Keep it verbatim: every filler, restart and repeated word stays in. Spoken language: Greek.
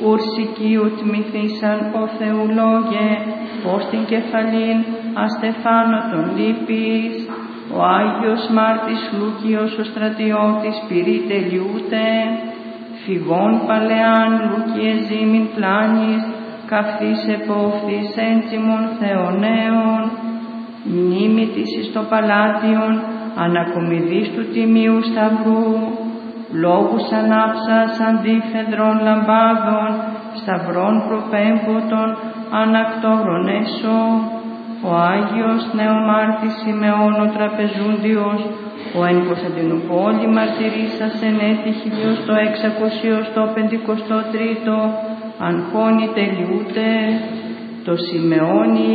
ουρσικίου τμηθήσαν ο Θεουλόγε, πως την κεφαλήν αστεφάνω τον λύπης. Ο Άγιος Μάρτης Λούκιος ο στρατιώτης πυρή τελειούται, φυγών παλαιάν Λούκιε ζήμην πλάνης, καυθής επόφθης έντσιμων θεονέων, μνήμη της εις το παλάτιον, ανακομιδής του τιμίου σταυρού, λόγους ανάψας αντίφεδρων λαμπάδων, σταυρών προπέμποτων ανακτόρων έσω. Ο Άγιος Νεομάρτης Σιμεών ο Τραπεζούντιος, ο εν Κωνσταντινούπολη μαρτυρήσας εν έτη χιλιοστό εξακοσιοστό πεντηκοστό τρίτο, αγχώνει τελειούται, το Σιμεώνι